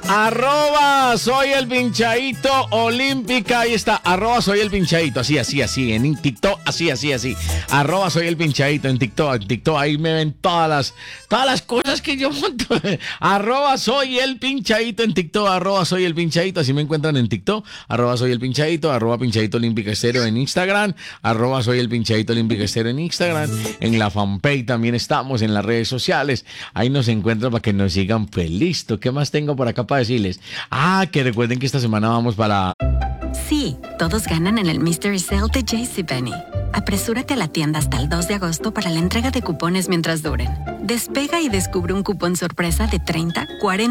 Soy el pinchadito olímpica. Ahí está, soy el pinchadito. Así. En TikTok, así. Soy el pinchadito en TikTok. Ahí me ven todas las cosas que yo monto. Soy el pinchadito en TikTok. Soy el pinchadito. Así me encuentran en TikTok. Soy el pinchadito. Pinchadito olímpica estéreo en Instagram. Soy el pinchadito olímpica estéreo en Instagram. En la fanpage también estamos, en las redes sociales. Ahí nos encuentran para que nos sigan. Pues listo. ¿Qué más tengo por acá para decirles? Que recuerden que esta semana vamos para... Sí, todos ganan en el Mystery Sale de JCPenney. Apresúrate a la tienda hasta el 2 de agosto para la entrega de cupones mientras duren. Despega y descubre un cupón sorpresa de 30, 40